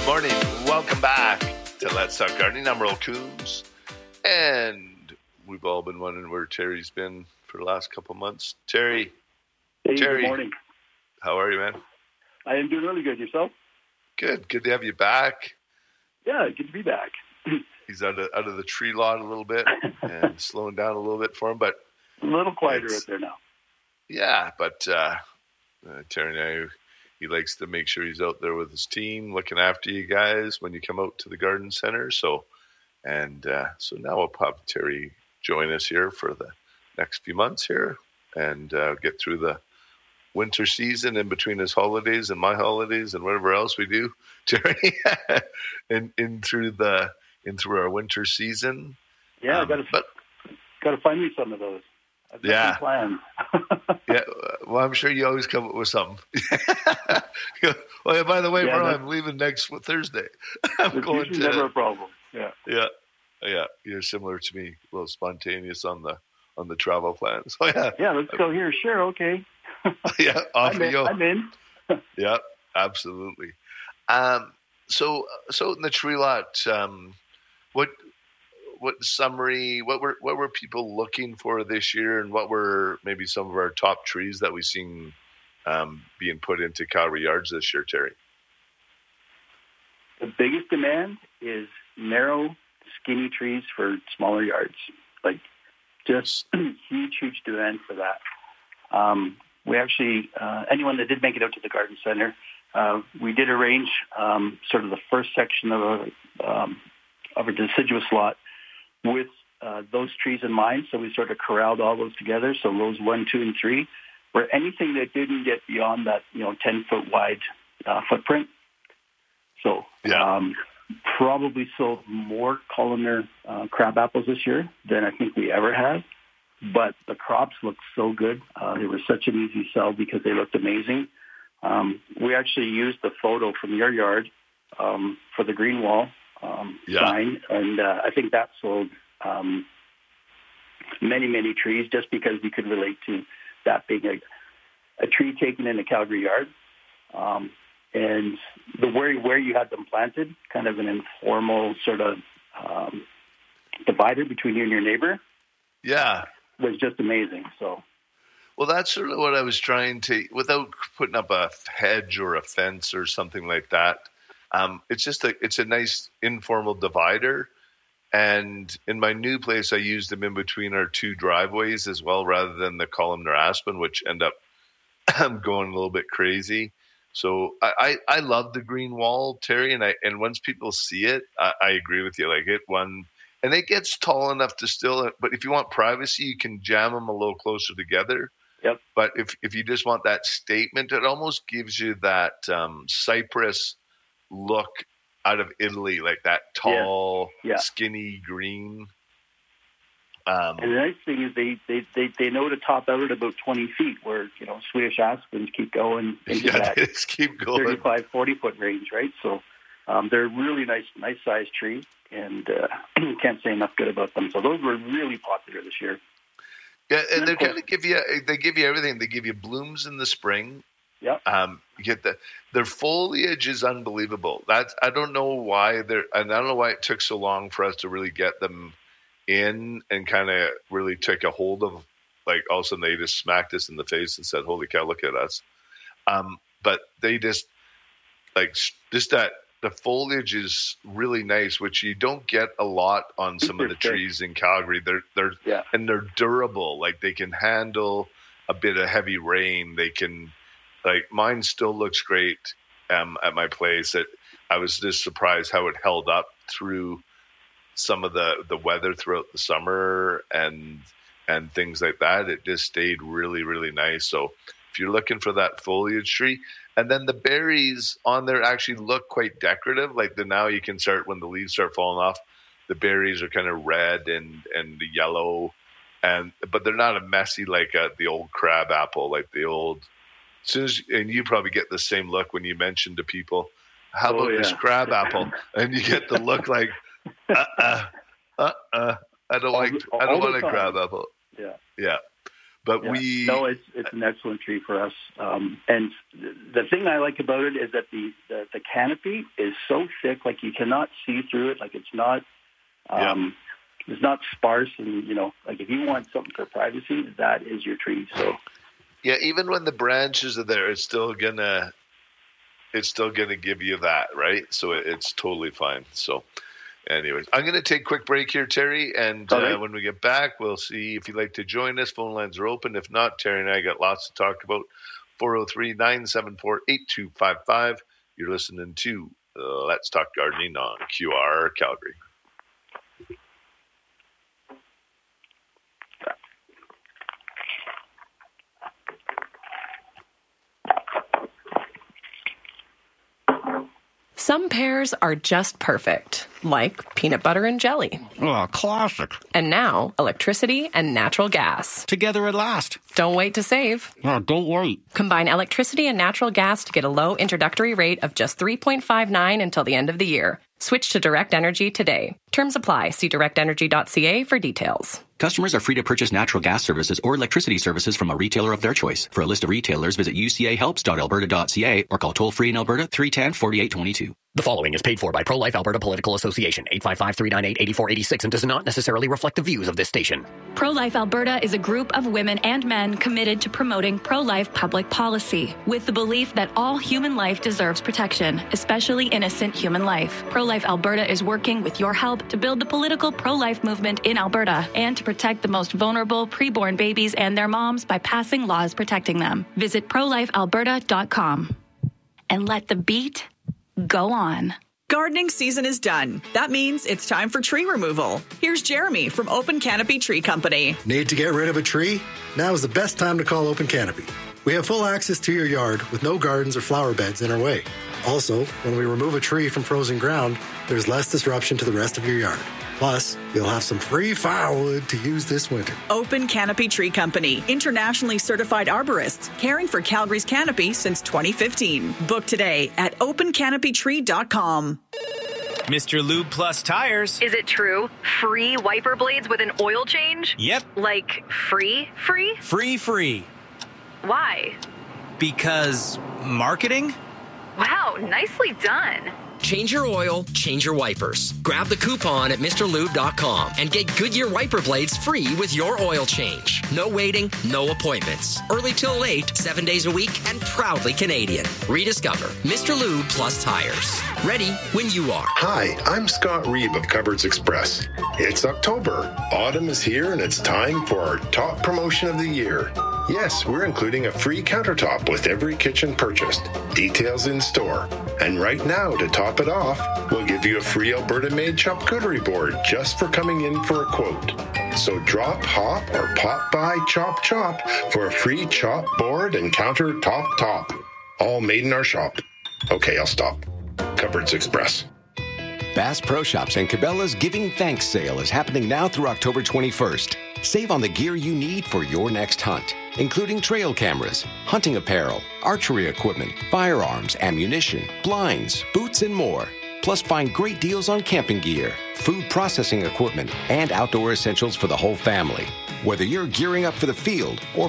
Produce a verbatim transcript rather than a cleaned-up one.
Good morning. Welcome back to Let's Talk Gardening. I'm Earl Coombs, and we've all been wondering where Terry's been for the last couple months. Terry, Hey, Terry, good morning. How are you, man? I am doing really good. Yourself? Good. Good to have you back. Yeah, good to be back. He's out of out of the tree lot a little bit and slowing down a little bit for him, but A little quieter out there now. yeah. But uh, uh, Terry and I, he likes to make sure he's out there with his team, looking after you guys when you come out to the garden center. So, and uh, so now we'll have Terry join us here for the next few months here and uh, get through the winter season in between his holidays and my holidays and whatever else we do, Terry, in, in through the in through our winter season. Yeah, um, I gotta but, gotta find me some of those. I've got Yeah. some plans. yeah, well, I'm sure you always come up with something. Well, yeah, by the way, Yeah, bro, that's- I'm leaving next Thursday. I'm It's going usually never to. a problem. Yeah. Yeah, yeah, you're similar to me, a little spontaneous on the on the travel plans. Oh yeah, Yeah, let's go here. Sure, okay. yeah, off I'm we in. go. I'm in. Yeah, absolutely. Um, so, so in the tree lot, um, what, what summary, what were, what were people looking for this year, and what were maybe some of our top trees that we've seen um, being put into Calgary yards this year, Terry? The biggest demand is narrow, skinny trees for smaller yards. Like, just huge, huge demand for that. Um, we actually, uh, anyone that did make it out to the garden center, uh, we did arrange um, sort of the first section of a, um, of a deciduous lot with uh, those trees in mind. So we sort of corralled all those together. So rows one, two, and three, where anything that didn't get beyond that, you know, ten foot wide uh, footprint. So Yeah. um, probably sold more columnar uh, crab apples this year than I think we ever have. But the crops looked so good. Uh, they were such an easy sell because they looked amazing. Um, we actually used the photo from your yard um, for the green wall um, Yeah. sign, and uh, I think that sold um, many, many trees just because we could relate to that being a, a tree taken in a Calgary yard. Um, and the where, where you had them planted, kind of an informal sort of um, divider between you and your neighbor, Yeah. was just amazing. So, Well, that's sort of what I was trying to, without putting up a hedge or a fence or something like that. Um, it's just a, it's a nice informal divider. And in my new place, I used them in between our two driveways as well, rather than the columnar aspen, which end up going a little bit crazy. So I, I, I love the green wall, Terry, and I and once people see it, I, I agree with you. Like it one, and it gets tall enough to still. But if you want privacy, you can jam them a little closer together. Yep. But if if you just want that statement, it almost gives you that um, cypress look out of Italy, like that tall, Yeah. skinny green. Um, and the nice thing is they, they, they, they know to top out at about twenty feet, where, you know, Swedish aspens keep going into yeah, that they just keep going. thirty-five, forty foot range, right? So um, they're really nice, nice sized tree, and uh, can't say enough good about them. So those were really popular this year. Yeah, and And they of course- kind of give you they give you everything. They give you blooms in the spring. Yep. Um, you get the their foliage is unbelievable. That's I don't know why they're and I don't know why it took so long for us to really get them in and kind of really take a hold of. Like all of a sudden they just smacked us in the face and said, "Holy cow, look at us!" Um, but they just like just that the foliage is really nice, which you don't get a lot on some of the Super thick. trees in Calgary. They're they're Yeah. and they're durable. Like they can handle a bit of heavy rain. They can, like mine still looks great um, at my place. It, I was just surprised how it held up through some of the, the weather throughout the summer and and things like that. It just stayed really, really nice. So if you're looking for that foliage tree, and then the berries on there actually look quite decorative. Like the now you can start when the leaves start falling off, the berries are kind of red and and yellow, and but they're not a messy like uh, the old crab apple, like the old. As soon as and you probably get the same look when you mention to people, how Oh, about this yeah. crab apple, and you get the look like, uh uh uh uh. I don't All like the- I don't all the want a time. crab apple. Yeah. Yeah. But yeah. we no, it's it's an excellent tree for us. Um, and the thing I like about it is that the, the the canopy is so thick, like you cannot see through it. Like it's not um, yeah. it's not sparse, and you know, like if you want something for privacy, that is your tree. So yeah, even when the branches are there, it's still gonna it's still gonna give you that, right? So it, it's totally fine. So. Anyways, I'm going to take a quick break here, Terry, and right. uh, when we get back, we'll see if you'd like to join us. Phone lines are open. If not, Terry and I got lots to talk about. four oh three, nine seven four, eight two five five. You're listening to uh, Let's Talk Gardening on Q R Calgary. Some pairs are just perfect, like peanut butter and jelly. Oh, classic. And now, electricity and natural gas. Together at last. Don't wait to save. Oh, don't wait. Combine electricity and natural gas to get a low introductory rate of just three point five nine until the end of the year. Switch to Direct Energy today. Terms apply. See direct energy dot c a for details. Customers are free to purchase natural gas services or electricity services from a retailer of their choice. For a list of retailers, visit u c a helps dot alberta dot c a or call toll-free in Alberta three one zero, four eight two two. The following is paid for by Pro-Life Alberta Political Association, eight five five, three nine eight, eight four eight six, and does not necessarily reflect the views of this station. Pro-Life Alberta is a group of women and men committed to promoting pro-life public policy, with the belief that all human life deserves protection, especially innocent human life. Pro-Life Alberta is working with your help to build the political pro-life movement in Alberta and to protect the most vulnerable preborn babies and their moms by passing laws protecting them. Visit pro life alberta dot com and let the beat go on. Gardening season is done. That means it's time for tree removal. Here's Jeremy from Open Canopy Tree Company. Need to get rid of a tree? Now is the best time to call Open Canopy. We have full access to your yard with no gardens or flower beds in our way. Also, when we remove a tree from frozen ground, there's less disruption to the rest of your yard. Plus, you'll have some free firewood to use this winter. Open Canopy Tree Company, internationally certified arborists, caring for Calgary's canopy since twenty fifteen. Book today at open canopy tree dot com. Mister Lube Plus Tires. Is it true? Free wiper blades with an oil change? Yep. Like free, free? Free, free. Why? Because marketing? Wow, nicely done. Change your oil, change your wipers. Grab the coupon at Mr Lube dot com and get Goodyear wiper blades free with your oil change. No waiting, no appointments. Early till late, seven days a week, and proudly Canadian. Rediscover Mister Lube Plus Tires. Ready when you are. Hi, I'm Scott Reeb of Cupboards Express. It's October. Autumn is here and it's time for our top promotion of the year. Yes, we're including a free countertop with every kitchen purchased. Details in store. And right now, to top it off, we'll give you a free Alberta-made charcuterie board just for coming in for a quote. So drop, hop, or pop by Chop Chop for a free chop board and countertop top. All made in our shop. Okay, I'll stop. Cupboards Express. Bass Pro Shops and Cabela's Giving Thanks sale is happening now through October twenty-first. Save on the gear you need for your next hunt, including trail cameras, hunting apparel, archery equipment, firearms, ammunition, blinds, boots, and more. Plus, find great deals on camping gear, food processing equipment, and outdoor essentials for the whole family. Whether you're gearing up for the field or